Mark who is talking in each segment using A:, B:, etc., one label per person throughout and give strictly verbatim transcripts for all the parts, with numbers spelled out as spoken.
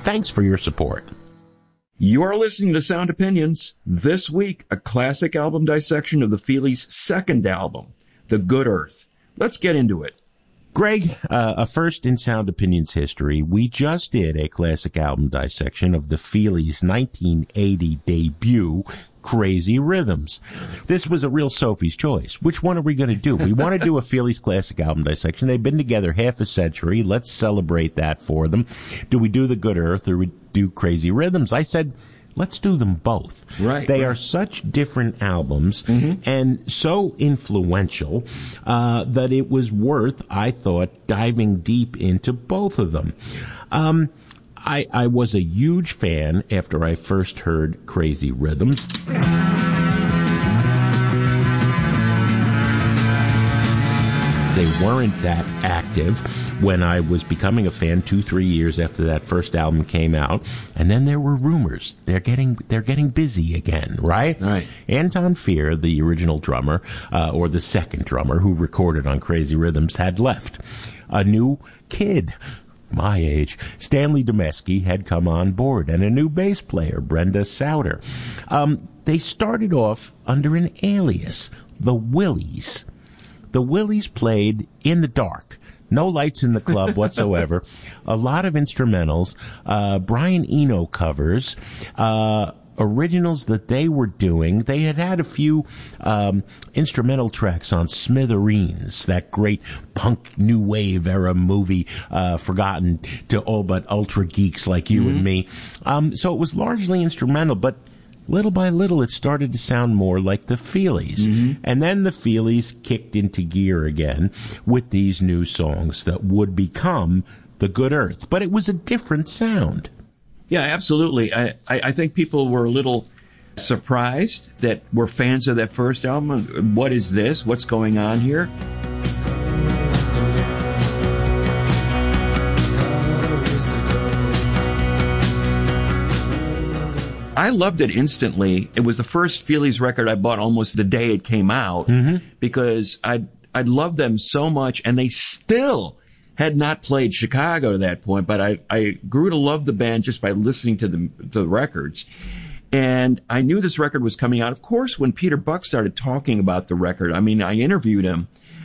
A: Thanks for your support.
B: You are listening to Sound Opinions. This week, a classic album dissection of the Feelies' second album, The Good Earth. Let's get into it.
A: Greg, uh, a first in Sound Opinions history, we just did a classic album dissection of the Feelies' nineteen eighty debut, Crazy Rhythms. This was a real Sophie's choice. Which one are we going to do? We want to do a Feelies classic album dissection. They've been together half a century. Let's celebrate that for them. Do we do The Good Earth or we do Crazy Rhythms? I said, let's do them both.
B: Right.
A: They
B: right.
A: are such different albums
B: mm-hmm.
A: and so influential uh, that it was worth, I thought, diving deep into both of them. Um, I, I was a huge fan after I first heard Crazy Rhythms. They weren't that active when I was becoming a fan two, three years after that first album came out. And then there were rumors. They're getting, they're getting busy again, right?
B: Right.
A: Anton Fear, the original drummer, uh, or the second drummer who recorded on Crazy Rhythms, had left. A new kid, my age, Stanley Demeski, had come on board, and a new bass player, Brenda Sauter. Um, they started off under an alias, the Willies. The Willies played in the dark. No lights in the club whatsoever. A lot of instrumentals, uh, Brian Eno covers, uh, originals that they were doing. They had had a few um, instrumental tracks on Smithereens, that great punk new wave era movie, uh, forgotten to all but ultra geeks like you mm-hmm. and me. Um, so it was largely instrumental, but little by little, it started to sound more like the Feelies.
B: Mm-hmm.
A: And then the Feelies kicked into gear again with these new songs that would become The Good Earth. But it was a different sound.
B: Yeah, absolutely. I, I, I think people were a little surprised that we're fans of that first album. What is this? What's going on here? I loved it instantly. It was the first Feelies record I bought almost the day it came out
A: mm-hmm.
B: because I I loved them so much, and they still had not played Chicago to that point, but I, I grew to love the band just by listening to the, the records. And I knew this record was coming out. Of course, when Peter Buck started talking about the record, I mean, I interviewed him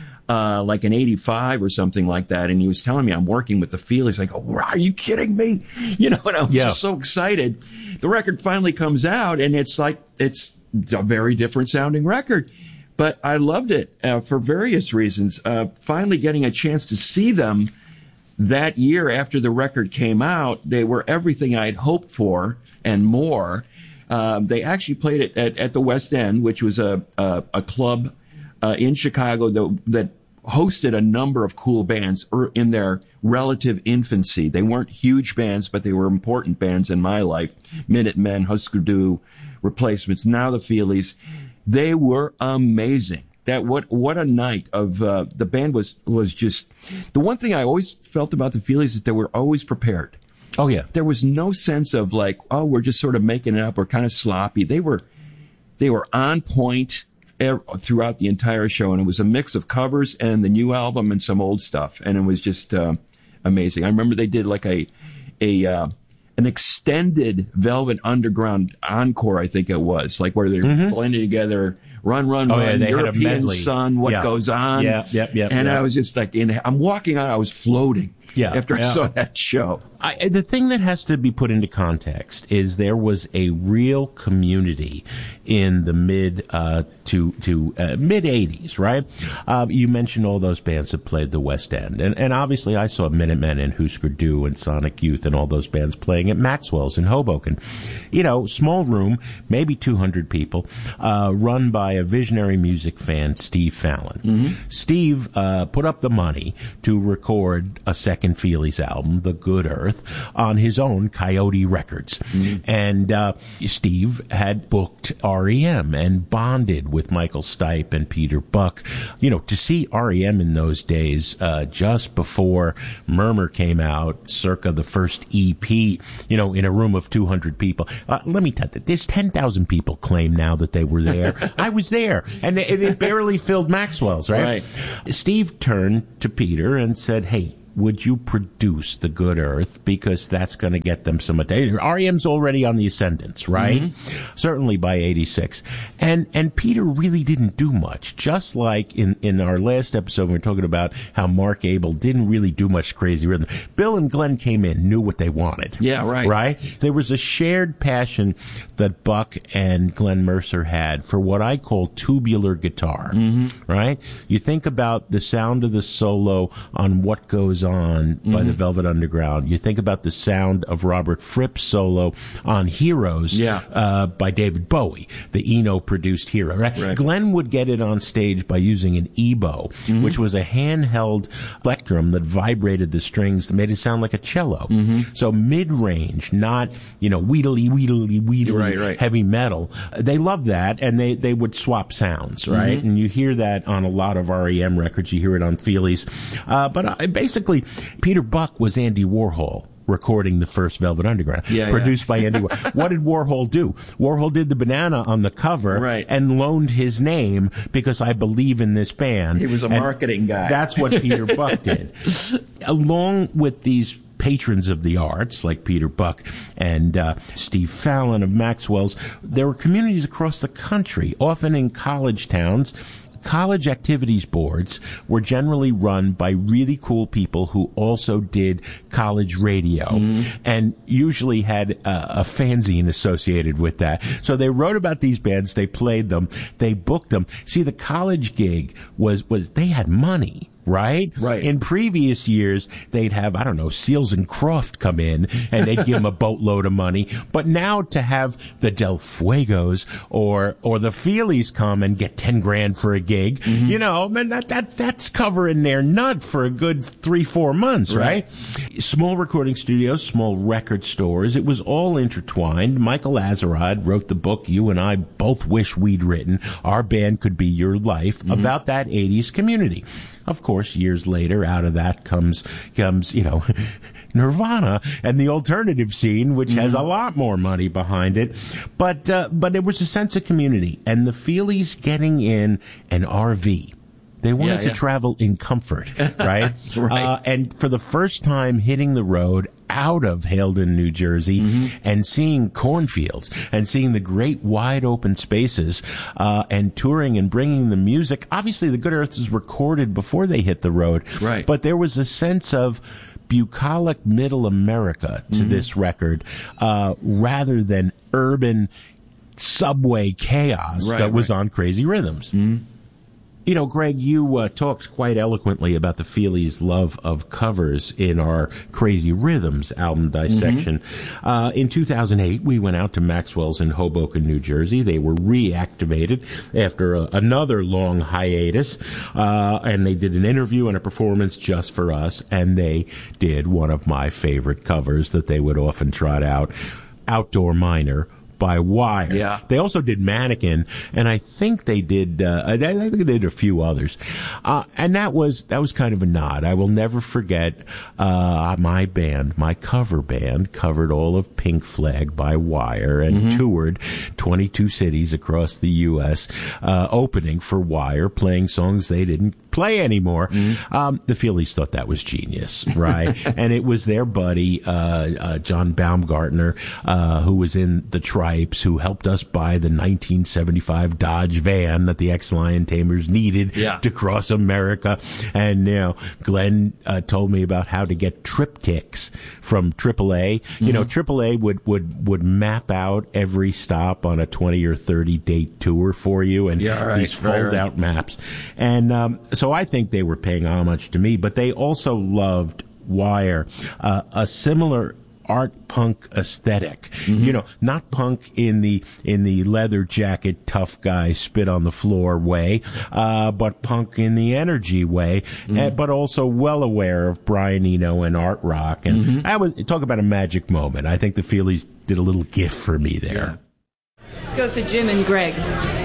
B: uh like in eighty-five or something like that, and he was telling me I'm working with the Feelies. Like, oh, are you kidding me? You know, and I was
A: yeah.
B: just so excited. The record finally comes out, and it's like, it's a very different sounding record. But I loved it uh, for various reasons. Uh, finally getting a chance to see them that year after the record came out, they were everything I'd hoped for and more. Um, they actually played it at, at the West End, which was a, a, a club uh, in Chicago that, that hosted a number of cool bands in their relative infancy. They weren't huge bands, but they were important bands in my life. Minutemen, Husker Du, Replacements, now the Feelies. They were amazing. That what what a night of uh, the band was was just. The one thing I always felt about the Feelies is they were always prepared.
A: Oh yeah,
B: there was no sense of like, oh, we're just sort of making it up. We're kind of sloppy. They were they were on point throughout the entire show, and it was a mix of covers and the new album and some old stuff, and it was just uh, amazing. I remember they did like a a. Uh, an extended Velvet Underground encore, I think it was, like where they're mm-hmm. blending together, Run, Run,
A: oh,
B: Run,
A: yeah,
B: European Sun, What
A: yeah.
B: Goes On.
A: Yeah, yeah, yeah.
B: And
A: yeah.
B: I was just like, in, I'm walking out, I was floating
A: yeah,
B: after
A: yeah.
B: I saw that show.
A: I, the thing that has to be put into context is there was a real community in the mid uh, to to uh, mid eighties, right? Uh, you mentioned all those bands that played the West End, and and obviously I saw Minutemen and Husker Du and Sonic Youth and all those bands playing at Maxwell's in Hoboken. You know, small room, maybe two hundred people, uh, run by a visionary music fan, Steve Fallon.
B: Mm-hmm.
A: Steve uh, put up the money to record a second Feelies album, The Good Earth, on his own Coyote Records.
B: Mm-hmm.
A: And uh, Steve had booked R E M and bonded with Michael Stipe and Peter Buck. You know, to see R E M in those days, uh, just before Murmur came out, circa the first E P, you know, in a room of two hundred people. Uh, let me tell you, there's ten thousand people claim now that they were there. I was there, and it, it barely filled Maxwell's, right?
B: Right.
A: Steve turned to Peter and said, hey, would you produce The Good Earth, because that's going to get them some attention. R E M's already on the ascendance, right? Mm-hmm. Certainly by eighty-six. And and Peter really didn't do much. Just like in, in our last episode, we were talking about how Mark Abel didn't really do much Crazy Rhythm. Bill and Glenn came in, knew what they wanted.
B: Yeah, right.
A: Right? There was a shared passion that Buck and Glenn Mercer had for what I call tubular guitar, mm-hmm. right? You think about the sound of the solo on What Goes On by mm-hmm. the Velvet Underground. You think about the sound of Robert Fripp's solo on Heroes
B: yeah.
A: uh, by David Bowie, the Eno-produced Hero. Right?
B: Right.
A: Glenn would get it on stage by using an E-bow, mm-hmm. which was a handheld plectrum that vibrated the strings that made it sound like a cello. Mm-hmm. So mid-range, not, you know, wheedly, wheedly, wheedly,
B: right, right.
A: heavy metal. They loved that, and they, they would swap sounds, right? Mm-hmm. And you hear that on a lot of R E M records. You hear it on Feelies. Uh, but uh, basically, Peter Buck was Andy Warhol recording the first Velvet Underground,
B: yeah,
A: produced
B: yeah.
A: by Andy Warhol. What did Warhol do? Warhol did the banana on the cover
B: right.
A: and loaned his name because I believe in this band.
B: He was a marketing guy.
A: That's what Peter Buck did. Along with these patrons of the arts like Peter Buck and uh, Steve Fallon of Maxwell's, there were communities across the country, often in college towns. College activities boards were generally run by really cool people who also did college radio mm. and usually had a, a fanzine associated with that. So they wrote about these bands, they played them, they booked them. See, the college gig was, was they had money. Right?
B: Right.
A: In previous years, they'd have, I don't know, Seals and Croft come in and they'd give them a boatload of money. But now to have the Del Fuegos or, or the Feelies come and get ten grand for a gig, mm-hmm. you know, man, that, that, that's covering their nut for a good three, four months, right? right? Small recording studios, small record stores. It was all intertwined. Michael Azerrad wrote the book you and I both wish we'd written, Our Band Could Be Your Life, mm-hmm. about that eighties community. Of course, years later, out of that comes, comes, you know, Nirvana and the alternative scene, which mm-hmm. has a lot more money behind it. But, uh, but there was a sense of community, and the Feelies getting in an R V. They wanted
B: yeah, yeah.
A: to travel in comfort, right?
B: right.
A: Uh, and for the first time hitting the road out of Haledon, New Jersey, mm-hmm. and seeing cornfields and seeing the great wide open spaces, uh, and touring and bringing the music. Obviously, The Good Earth was recorded before they hit the road.
B: Right.
A: But there was a sense of bucolic middle America to mm-hmm. this record, uh, rather than urban subway chaos
B: right,
A: that was
B: right.
A: on Crazy Rhythms.
B: Mm-hmm.
A: You know, Greg, you uh, talked quite eloquently about the Feelies' love of covers in our Crazy Rhythms album dissection. Mm-hmm. Uh, in two thousand eight, we went out to Maxwell's in Hoboken, New Jersey. They were reactivated after a, another long hiatus, uh, and they did an interview and a performance just for us, and they did one of my favorite covers that they would often trot out, Outdoor Miner, by Wire.
B: Yeah.
A: They also did Mannequin, and I think they did. Uh, I think they did a few others, uh, and that was that was kind of a nod. I will never forget. Uh, my band, my cover band, covered all of Pink Flag by Wire and mm-hmm. toured twenty-two cities across the U S, uh, opening for Wire, playing songs they didn't play anymore. Mm-hmm. Um, the Feelies thought that was genius, right? And it was their buddy, uh, uh, John Baumgartner, uh, who was in the Tripes, who helped us buy the nineteen seventy-five Dodge van that the Ex-Lion Tamers needed
B: yeah.
A: to cross America. And, you know, Glenn uh, told me about how to get triptychs from triple A. Mm-hmm. You know, triple A would, would, would map out every stop on a twenty or thirty date tour for you, and
B: yeah, right,
A: these fold
B: right, right.
A: out maps. And um, so I think they were paying homage to me, but they also loved Wire, uh, a similar art punk aesthetic. Mm-hmm. You know, not punk in the in the leather jacket, tough guy, spit on the floor way, uh, but punk in the energy way, mm-hmm. uh, but also well aware of Brian Eno and art rock. And mm-hmm. I was talk about a magic moment. I think the Feelies did a little gift for me there.
C: Yeah. This goes to Jim and Greg.